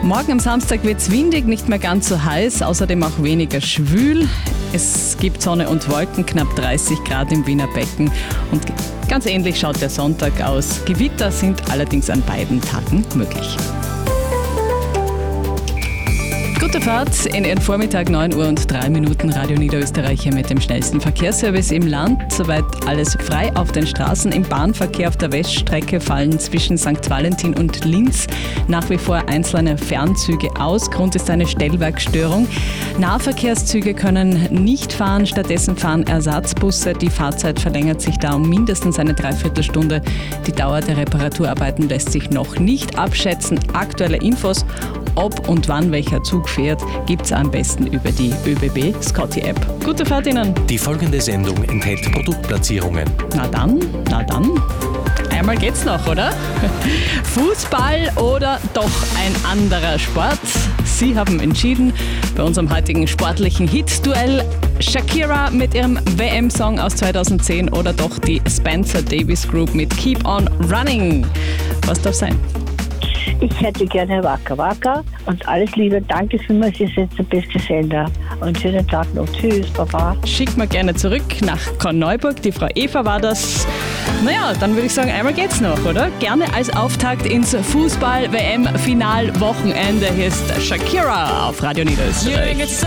Morgen am Samstag wird es windig, nicht mehr ganz so heiß, außerdem auch weniger schwül. Es gibt Sonne und Wolken, knapp 30 Grad im Wiener Becken. Und ganz ähnlich schaut der Sonntag aus. Gewitter sind allerdings an beiden Tagen möglich. Gute Fahrt in Ihren Vormittag, 9 Uhr und 3 Minuten. Radio Niederösterreich hier mit dem schnellsten Verkehrsservice im Land. Soweit alles frei auf den Straßen. Im Bahnverkehr auf der Weststrecke fallen zwischen St. Valentin und Linz nach wie vor einzelne Fernzüge aus. Grund ist eine Stellwerkstörung. Nahverkehrszüge können nicht fahren, stattdessen fahren Ersatzbusse. Die Fahrzeit verlängert sich da um mindestens eine Dreiviertelstunde. Die Dauer der Reparaturarbeiten lässt sich noch nicht abschätzen. Aktuelle Infos, ob und wann welcher Zug fährt, gibt es am besten über die ÖBB Scotty App. Gute Fahrt Ihnen! Die folgende Sendung enthält Produktplatzierungen. Na dann. Einmal geht's noch, oder? Fußball oder doch ein anderer Sport? Sie haben entschieden bei unserem heutigen sportlichen Hit-Duell. Shakira mit ihrem WM-Song aus 2010 oder doch die Spencer Davis Group mit Keep on Running. Was darf sein? Ich hätte gerne Waka Waka und alles Liebe. Danke vielmals, ihr seid der beste Sender. Und schönen Tag noch. Tschüss, Baba. Schickt mal gerne zurück nach Korneuburg. Die Frau Eva war das. Naja, dann würde ich sagen, einmal geht's noch, oder? Gerne als Auftakt ins Fußball-WM-Final-Wochenende. Hier ist Shakira auf Radio Niederösterreich.